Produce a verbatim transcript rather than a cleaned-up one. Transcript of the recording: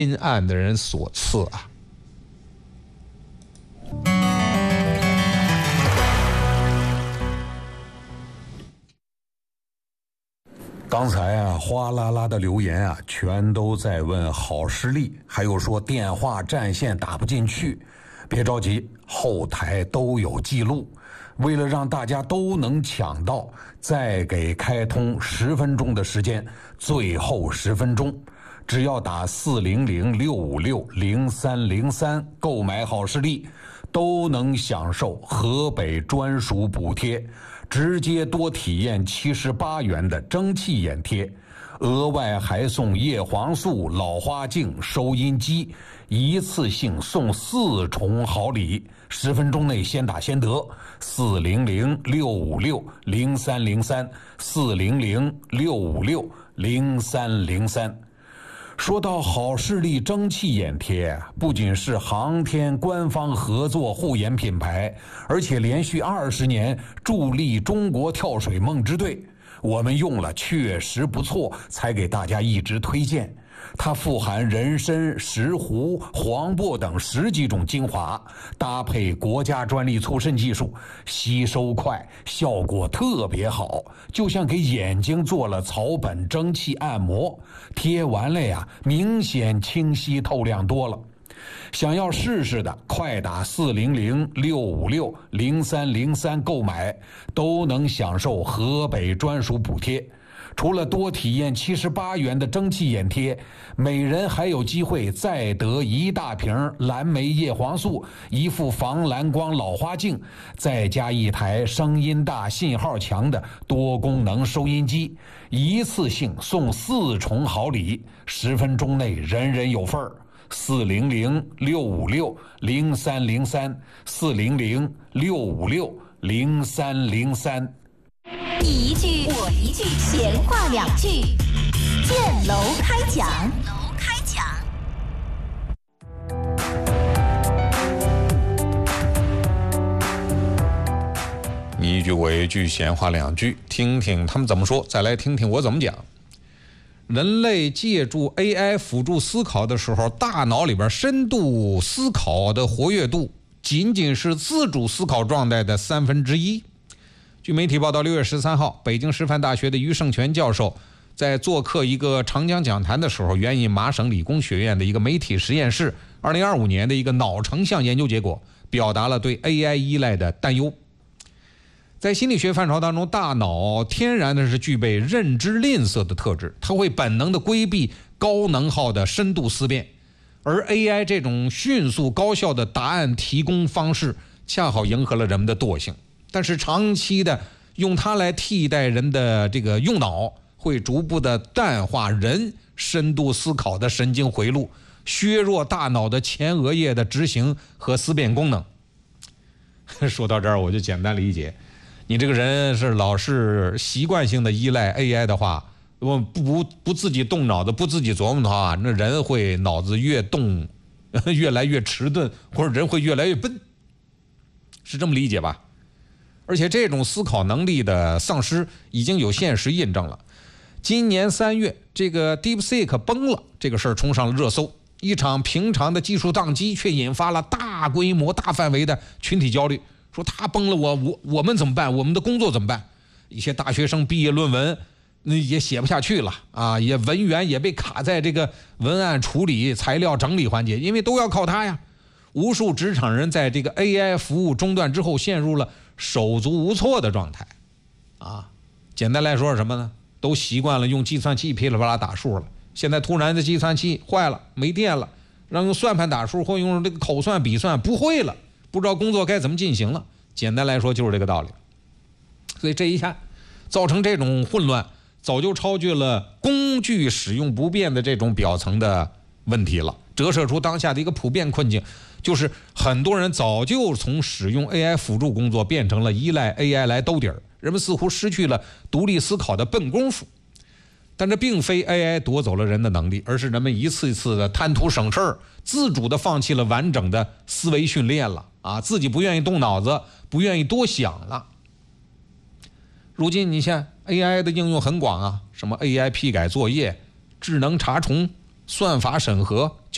阴暗的人所赐啊。 刚才啊，哗啦啦的留言啊，全都在问好视力，还有说电话占线打不进去。别着急，后台都有记录。为了让大家都能抢到，再给开通十分钟的时间，最后十分钟，只要打四零零六五六零三零三购买好视力，都能享受河北专属补贴。直接多体验七十八元的蒸汽眼贴，额外还送叶黄素、老花镜、收音机，一次性送四重好礼。十分钟内先打先得，四零零六五六零三零三，四零零六五六零三零三。说到好视力蒸汽眼贴，不仅是航天官方合作护眼品牌，而且连续二十年助力中国跳水梦之队。我们用了确实不错，才给大家一直推荐。它富含人参、石斛、黄柏等十几种精华，搭配国家专利促渗技术，吸收快，效果特别好，就像给眼睛做了草本蒸汽按摩，贴完了呀，明显清晰透亮多了。想要试试的，快打四零零六五六零三零三购买，都能享受河北专属补贴。除了多体验七十八元的蒸汽眼贴，每人还有机会再得一大瓶蓝莓叶黄素，一副防蓝光老花镜，再加一台声音大、信号强的多功能收音机，一次性送四重好礼，十分钟内人人有份儿。四零零六五六零三零三，四零零六五六零三零三。 你一句我一句，闲话两句，建楼开讲。楼开讲。 你一句我一句，闲话两句，听听他们怎么说，再来听听我怎么讲。人类借助 A I 辅助思考的时候，大脑里边深度思考的活跃度仅仅是自主思考状态的三分之一。据媒体报道，六月十三号，北京师范大学的于胜全教授在做客一个长江讲坛的时候，援引麻省理工学院的一个媒体实验室二零二五年的一个脑成像研究结果，表达了对 A I 依赖的担忧。在心理学范畴当中，大脑天然的是具备认知吝啬的特质，它会本能的规避高能耗的深度思辨，而 A I 这种迅速高效的答案提供方式，恰好迎合了人们的惰性。但是长期的用它来替代人的这个用脑，会逐步的淡化人深度思考的神经回路，削弱大脑的前额叶的执行和思辨功能。说到这儿，我就简单理解，你这个人是老是习惯性的依赖 A I 的话，不不不自己动脑子，不自己琢磨的话，那人会脑子越动越来越迟钝，或者人会越来越笨，是这么理解吧？而且这种思考能力的丧失已经有现实印证了。今年三月，这个 DeepSeek 崩了，这个事儿冲上了热搜。一场平常的技术宕机，却引发了大规模、大范围的群体焦虑。说他崩了我，我我们怎么办？我们的工作怎么办？一些大学生毕业论文那也写不下去了啊，也文员也被卡在这个文案处理、材料整理环节，因为都要靠它呀。无数职场人在这个 A I 服务中断之后，陷入了手足无措的状态啊。简单来说是什么呢？都习惯了用计算器噼里啪啦打数了，现在突然的计算器坏了，没电了，让用算盘打数或用这个口算笔算不会了，不知道工作该怎么进行了。简单来说就是这个道理。所以这一下造成这种混乱，早就超越了工具使用不便的这种表层的问题了，折射出当下的一个普遍困境，就是很多人早就从使用 A I 辅助工作变成了依赖 A I 来兜底儿，人们似乎失去了独立思考的笨功夫。但这并非 A I 夺走了人的能力，而是人们一次一次的贪图省事儿，自主的放弃了完整的思维训练了啊，自己不愿意动脑子，不愿意多想了。如今你看 A I 的应用很广啊，什么 A I 批改作业、智能查重、算法审核。